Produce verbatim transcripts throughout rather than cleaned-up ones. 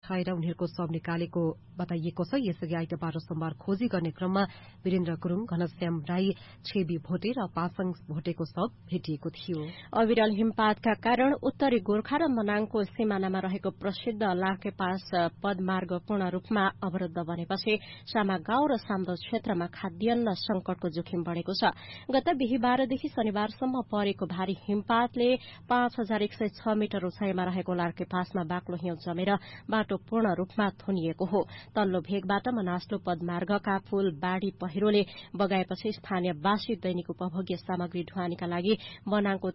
उठाएर उनीहरूको शव निकालेको बताइएको छ। यसअघि आइतबार सोमबार खोजी गर्ने क्रममा वीरेन्द्र गुरूङ, घनश्याम राई, छेबी भोटे र पासाङ भोटेको शव भेटिएको थियो। अविरल हिमपातका कारण उत्तरी गोर्खा र मनाङको सिमानामा रहेको प्रसिद्ध लाखे पास पदमार्ग पूर्ण रूपमा अवरुद्ध बनेपछि सामा गाउँ र साम्दो क्षेत्रमा खाद्यान्न संकटको जोखिम बढ़ेको छ। गत बिहीबारदेखि शनिबारसम्म परेको भारी हिमपातले पाँच हजार एक सय छ मिटर उचाइमा रहेको लार्के पासमा बाक्लो हिउँ जमेर बाटो पूर्ण रूपमा थुनिएको हो। तल्लो भेगबाट मनास्लो पदमार्गका पुल बाढ़ी पहिरोले बगाएपछि स्थानीयवासी दैनिक उपभोग्य सामग्री ढुवानीका लागि बनाङको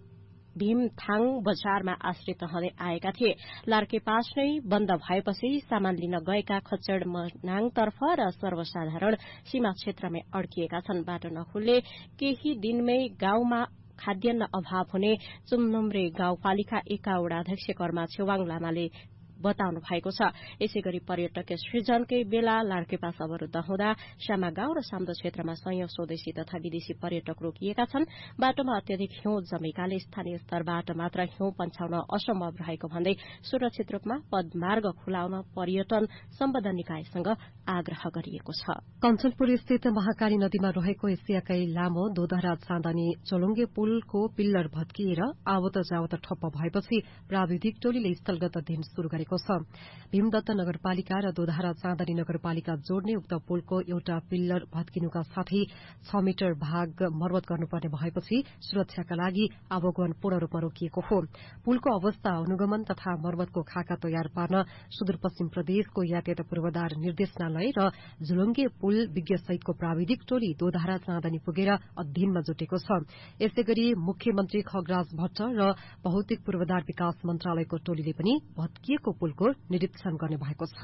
भीमथाङ बजारमा आश्रित रहँदै आएका थिए। लार्के पास नै बन्द भएपछि सामान लिन गएका खच्चड मनाङतर्फ र सर्वसाधारण सीमा क्षेत्रमै अड्किएका छन्। बाटो नखुल्ले केही दिनमै गाउँमा खाद्यान्न अभाव हुने चुमनुम्रे गाउँपालिका एका वडाध्यक्ष कर्मा छेवाङ लामाले बताउनु भएको छ। यसै गरी पर्यटकीय सृजनकै बेला लार्के पास अवरुद्ध हुँदा सामा गाउँ र साम्दो क्षेत्रमा सयौं स्वदेशी तथा विदेशी पर्यटक रोकिएका छन्। बाटोमा अत्यधिक हिउँ जमेकाले स्थानीय स्तरबाट मात्र हिउँ पन्छाउन असम्भव रहेको भन्दै सुरक्षित रूपमा पदमार्ग खुलाउन पर्यटन सम्बद्ध निकायसँग आग्रह गरिएको छ। कञ्चनपुर स्थित महाकाली नदीमा रहेको एसियाकै लामो दोधरा चाँदनी चोलुङ्गे पुलको पिल्लर भत्किएर आवत जावत ठप्प भएपछि प्राविधिक टोलीले स्थलगत अध्ययन शुरू गरेको छ। भीमदत्त नगरपालिका र दोधारा चाँदनी नगरपालिका जोड्ने उक्त पुलको एउटा पिल्लर भत्किनुका साथै छ मिटर भाग मर्मत गर्नुपर्ने भएपछि सुरक्षाका लागि आवागमन पूर्ण रूपमा रोकिएको हो। पुलको अवस्था अनुगमन तथा मर्मतको खाका तयार पार्न सुदूरपश्चिम प्रदेशको यातायात पूर्वाधार निर्देशनालय र झुलुङ्गे पुल विज्ञ सहितको प्राविधिक टोली दोधारा चाँदनी पुगेर अध्ययनमा जुटेको छ। यसै गरी मुख्यमन्त्री खगराज भट्ट र भौतिक पूर्वाधार विकास मन्त्रालयको टोलीले पनि भत्किएको पुलको निरीक्षण गर्ने भएको छ।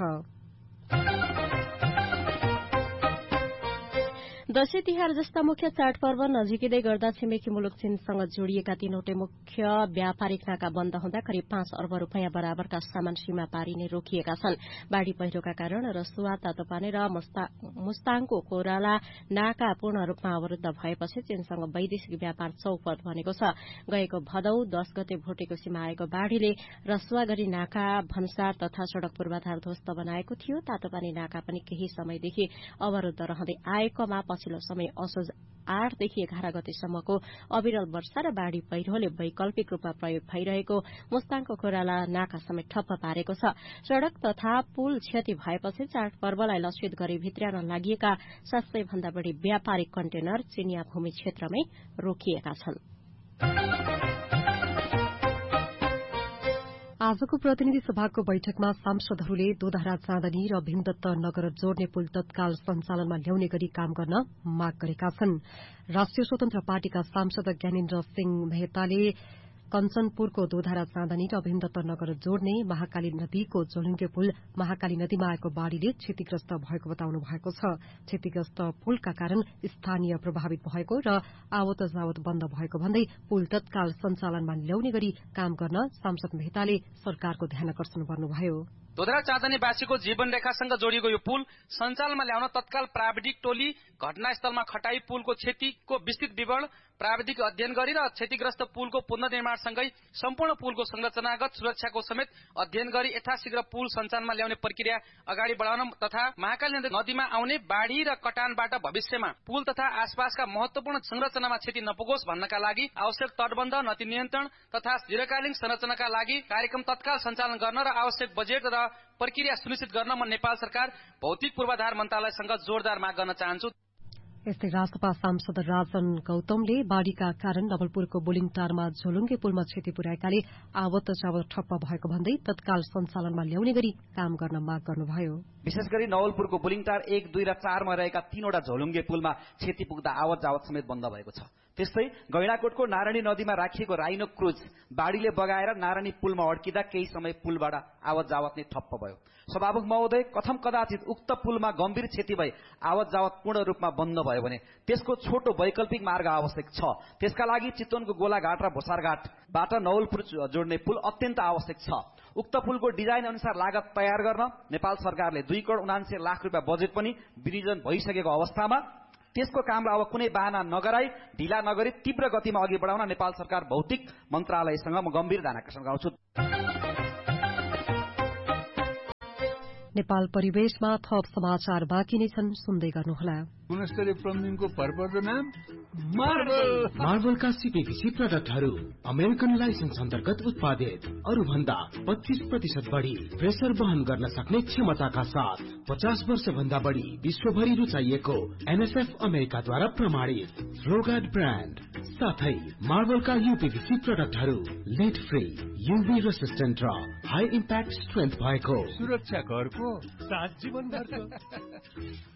दशैं तिहार जस्ता मुख्य चाडपर्व नजिकै गर्दा छिमेकी मुलुक चीनसँग जोडिएका तीनवटै मुख्य व्यापारिक नाका बन्द हुँदा करिब पाँच अर्ब रूपियाँ बराबरका सामान सीमा पारी नै रोकिएका छन्। बाढ़ी पहिरोका कारण रसुवा, तातोपानी र मुस्ताङको कोराला नाका पूर्ण रूपमा अवरुद्ध भएपछि चीनसँग वैदेशिक व्यापार चौपट बनेको छ। गएको भदौ दश गते भोटेको सीमा आएको बाढ़ीले रसुवागढ़ी नाका, भन्सार तथा सड़क पूर्वाधार ध्वस्त बनाएको थियो। तातोपानी नाका पनि केही समयदेखि अवरुद्ध रहँदै आएकोमा पछिल्लो समय असोज आठदेखि एघार गतेसम्मको अविरल वर्षा र बाढ़ी पहिरोले वैकल्पिक रूपमा प्रयोग भइरहेको मुस्ताङको कोराला नाका समेत ठप्प पारेको छ। सड़क तथा पुल क्षति भएपछि चाडपर्वलाई लक्षित गरी भित्र्याउन लागिएका सात सय भन्दा बढ़ी व्यापारिक कन्टेनर चिनिया भूमि क्षेत्रमै रोकिएका छन्। आजको प्रतिनिधि सभाको बैठकमा सांसदहरूले दोधारा चाँदनी र भीमदत्त नगर जोड्ने पुल तत्काल सञ्चालनमा ल्याउने गरी काम गर्न माग गरेका छन्। राष्ट्रिय स्वतन्त्र पार्टीका सांसद ज्ञानेन्द्र सिंह मेहताले कञ्चनपुरको दोधारा चाँदनी र भीमदत्त नगर जोड्ने महाकाली नदीको झोलुङ्गे पुल महाकाली नदीमा आएको बाढ़ीले क्षतिग्रस्त भएको बताउनु भएको छ। क्षतिग्रस्त पुलका कारण स्थानीय प्रभावित भएको र आवत जावत बन्द भएको भन्दै पुल तत्काल सञ्चालनमा ल्याउने गरी काम गर्न सांसद मेहताले सरकारको ध्यानकर्षण गर्नुभयो। दोधरा चाँदनीवासीको जीवन रेखासँग जोडिएको यो पुल सञ्चालनमा ल्याउन तत्काल प्राविधिक टोली घटनास्थलमा खटाई पुलको क्षतिको विस्तृत विवरण प्राविधिक अध्ययन गरी र क्षतिग्रस्त पुलको पुनर्निर्माणसँगै सम्पूर्ण पुलको संरचनागत सुरक्षाको समेत अध्ययन गरी यथाशीघ्र पुल सञ्चालनमा ल्याउने प्रक्रिया अगाडि बढाउन तथा महाकाली नदीमा आउने बाढ़ी र कटानबाट भविष्यमा पुल तथा आसपासका महत्वपूर्ण संरचनामा क्षति नपुगोस् भन्नका लागि आवश्यक तटबन्ध, नदी नियन्त्रण तथा दीर्घकालीन संरचनाका लागि कार्यक्रम तत्काल सञ्चालन गर्न र आवश्यक बजेट र प्रक्रिया सुनिश्चित गर्न म नेपाल सरकार भौतिक पूर्वाधार मन्त्रालयसँग जोरदार माग गर्न चाहन्छु। यस्तै राजसभा सांसद राजन गौतमले बाढ़ीका कारण नवलपुरको बुलिङटारमा झोलुङ्गे पुलमा क्षति पुर्याएकाले आवत जावत ठप्प भएको भन्दै तत्काल सञ्चालनमा ल्याउने गरी काम गर्न माग गर्नुभयो। विशेष गरी नवलपुरको बुलिङटार एक, दुई र चारमा रहेका तीनवटा झोलुङ्गे पुलमा क्षति पुग्दा आवत जावत समेत बन्द भएको छ। त्यस्तै गैंडाकोटको नारायणी नदीमा राखिएको राइनो क्रुज बाढ़ीले बगाएर नारायणी पुलमा अड्किँदा केही समय पुलबाट आवत जावत नै ठप्प भयो। सभामुख महोदय, कथम कदाचित उक्त पुलमा गम्भीर क्षति भई आवत जावत पूर्ण रूपमा बन्द भयो भने त्यसको छोटो वैकल्पिक मार्ग आवश्यक छ। त्यसका लागि चितवनको गोलाघाट र भोसारघाटबाट नवलपुर जोड्ने पुल अत्यन्त आवश्यक छ। उक्त पुलको डिजाइन अनुसार लागत तयार गर्न नेपाल सरकारले दुई करोड़ उनान्सय लाख रुपियाँ बजेट पनि विनियोजन भइसकेको अवस्थामा त्यसको कामलाई अब कुनै बहाना नगराई ढिला नगरी तीव्र गतिमा अघि बढाउन नेपाल सरकार भौतिक मन्त्रालयसँग म गम्भीर ध्यान आकर्षण गराउँछु। नेपाल परिवेशमा थप समाचार बाँकी नै छन्, सुन्दै गर्नुहोला। गुणस्तरीय प्लम्बिङको भरपर्दो नाम मार्बल। मार्बलका सीपीभीसी प्रोडक्टहरू अमेरिकन लाइसेन्स अन्तर्गत उत्पादित, अरू भन्दा पच्चीस प्रतिशत बढी प्रेसर वहन गर्न सक्ने क्षमताका साथ पचास वर्ष भन्दा बढी विश्वभरि रुचाइएको एनएसएफ अमेरिकाद्वारा प्रमाणित रोगार्ड ब्रान्ड, साथै मार्बलका यूपीभीसी प्रोडक्टहरू लेड फ्री, यूभी रेसिस्टेन्ट र हाई इम्प्याक्ट स्ट्रेन्थ भएको सुरक्षा घरको सात जीवन भरको।